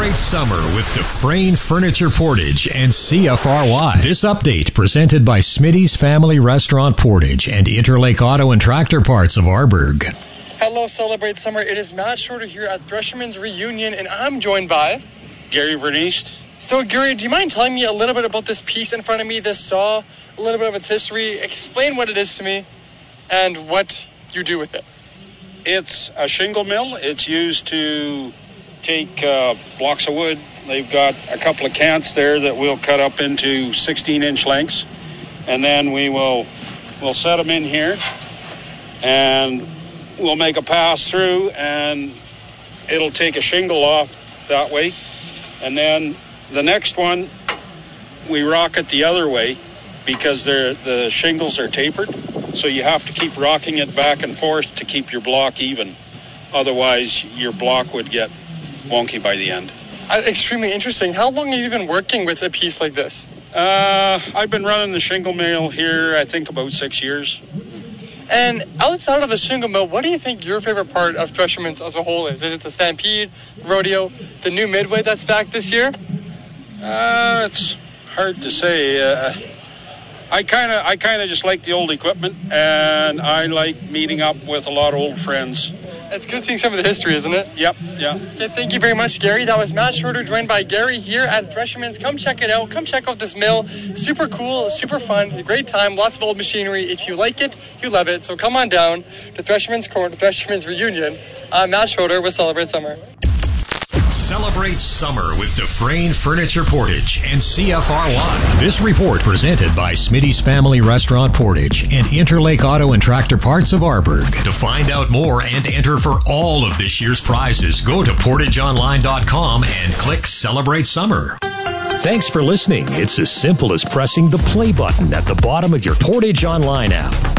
Celebrate summer with Dufresne Furniture Portage and CFRY. This update presented by Smitty's Family Restaurant Portage and Interlake Auto and Tractor Parts of Arburg. Hello, Celebrate Summer. It is Matt Schroeder here at Thresherman's Reunion, and I'm joined by Gary Verniest. So, Gary, do you mind telling me a little bit about this piece in front of me, this saw, a little bit of its history? Explain what it is to me and what you do with it. It's a shingle mill. It's used to take blocks of wood. They've got a couple of cants there that we'll cut up into 16-inch lengths, and then we'll set them in here, and we'll make a pass through, and it'll take a shingle off that way. And then the next one, we rock it the other way because the shingles are tapered. So you have to keep rocking it back and forth to keep your block even. Otherwise, your block would get wonky by the end. Extremely interesting. How long have you been working with a piece like this? I've been running the shingle mill here, I think, about 6 years. And outside of the shingle mill, what do you think your favorite part of Thresherman's as a whole is? Is it the Stampede, Rodeo, the new Midway that's back this year? It's hard to say. I kind of just like the old equipment, and I like meeting up with a lot of old friends. It's good seeing some of the history, isn't it? Yep, yeah. Okay, thank you very much, Gary. That was Matt Schroeder, joined by Gary here at Thresherman's. Come check it out. Come check out this mill. Super cool, super fun, a great time, lots of old machinery. If you like it, you love it. So come on down to Thresherman's Court, Thresherman's Reunion. I'm Matt Schroeder with Celebrate Summer. Celebrate summer with Dufresne Furniture Portage and CFRY. This report presented by Smitty's Family Restaurant Portage and Interlake Auto and Tractor Parts of Arburg. To find out more and enter for all of this year's prizes, go to portageonline.com and click Celebrate Summer. Thanks for listening. It's as simple as pressing the play button at the bottom of your Portage Online app.